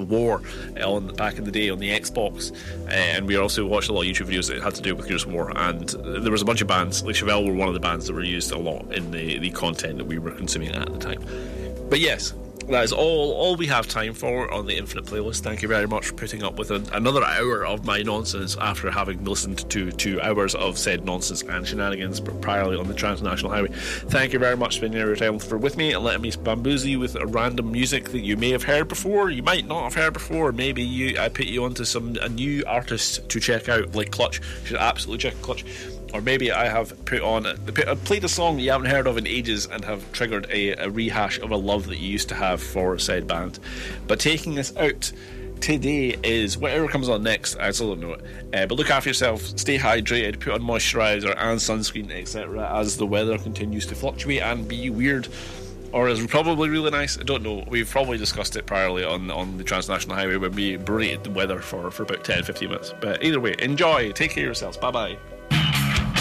War on back in the day on the Xbox, and we also watched a lot of YouTube videos that had to do with Gears of War, and there was a bunch of bands, like Chevelle were one of the bands that were used a lot in the content that we were consuming at the time. But yes, that is all we have time for on the Infinite Playlist. Thank you very much for putting up with another hour of my nonsense after having listened to 2 hours of said nonsense and shenanigans priorly on the Transnational Highway. Thank you very much for spending your time with me and letting me bamboozle you with random music that you may have heard before, you might not have heard before. Maybe I put you onto a new artist to check out, like Clutch. You should absolutely check Clutch. Or maybe I have played a song that you haven't heard of in ages and have triggered a rehash of a love that you used to have for said band. But taking us out today is whatever comes on next. I still don't know it. But look after yourself, stay hydrated, put on moisturiser and sunscreen, etc. as the weather continues to fluctuate and be weird. Or is probably really nice. I don't know. We've probably discussed it priorly on the Transnational Highway when we berated the weather for about 10-15 minutes. But either way, enjoy. Take care of yourselves. Bye bye.